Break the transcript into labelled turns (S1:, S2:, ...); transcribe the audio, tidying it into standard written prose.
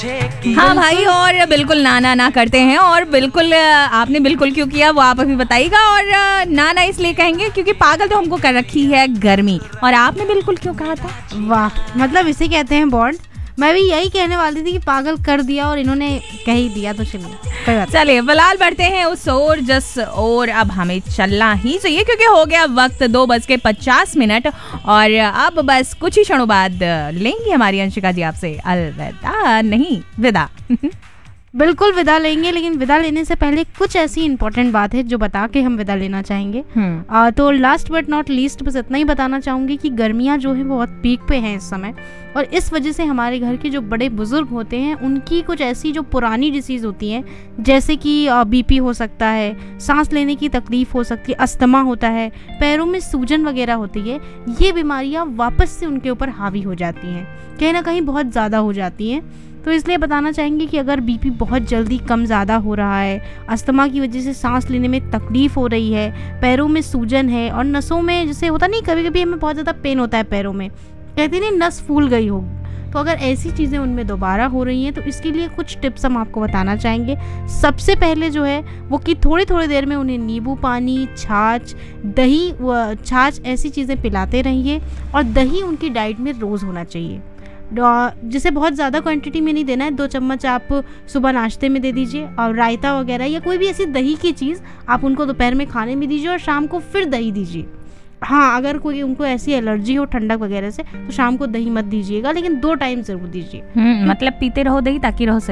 S1: हाँ भाई, और बिल्कुल ना ना करते हैं। और बिल्कुल आपने बिल्कुल क्यों किया वो आप अभी बताइएगा। और ना इसलिए कहेंगे क्योंकि पागल तो हमको कर रखी है गर्मी। और आपने बिल्कुल क्यों कहा था?
S2: वाह, मतलब इसे कहते हैं बॉन्ड। मैं भी यही कहने वाली थी कि पागल कर दिया और इन्होंने कह ही दिया, तो चलिए कोई बात।
S1: चलिए फिलहाल बढ़ते हैं उस ओर जस और अब हमें चलना ही चाहिए क्योंकि हो गया वक्त 2:50 और अब बस कुछ ही क्षणों बाद लेंगी हमारी अंशिका जी आपसे अलविदा, नहीं विदा।
S2: बिल्कुल विदा लेंगे, लेकिन विदा लेने से पहले कुछ ऐसी इंपॉर्टेंट बात है जो बता के हम विदा लेना चाहेंगे। तो लास्ट बट नॉट लीस्ट बस इतना ही बताना चाहूँगी कि गर्मियाँ जो है बहुत पीक पे हैं इस समय, और इस वजह से हमारे घर के जो बड़े बुजुर्ग होते हैं उनकी कुछ ऐसी जो पुरानी डिसीज़ होती हैं, जैसे कि बीपी हो सकता है, सांस लेने की तकलीफ़ हो सकती है, अस्थमा होता है, पैरों में सूजन वगैरह होती है, ये बीमारियाँ वापस से उनके ऊपर हावी हो जाती हैं, कहीं ना कहीं बहुत ज़्यादा हो जाती हैं। तो इसलिए बताना चाहेंगे कि अगर बीपी बहुत जल्दी कम ज़्यादा हो रहा है, अस्थमा की वजह से सांस लेने में तकलीफ़ हो रही है, पैरों में सूजन है और नसों में जैसे होता नहीं, कभी कभी हमें बहुत ज़्यादा पेन होता है पैरों में, कहते नहीं नस फूल गई होगी, तो अगर ऐसी चीज़ें उनमें दोबारा हो रही हैं तो इसके लिए कुछ टिप्स हम आपको बताना चाहेंगे। सबसे पहले जो है वो कि थोड़ी थोड़ी देर में उन्हें नींबू पानी, छाछ, दही, छाछ ऐसी चीज़ें पिलाते रहिए, और दही उनकी डाइट में रोज़ होना चाहिए। जिसे बहुत ज़्यादा क्वांटिटी में नहीं देना है, 2 चम्मच आप सुबह नाश्ते में दे दीजिए, और रायता वगैरह या कोई भी ऐसी दही की चीज़ आप उनको दोपहर में खाने में दीजिए और शाम को फिर दही दीजिए। हाँ, अगर कोई उनको ऐसी एलर्जी हो ठंडक वगैरह से तो शाम को दही मत दीजिएगा, लेकिन 2 टाइम ज़रूर दीजिए।
S1: मतलब पीते रहो दही ताकि रहो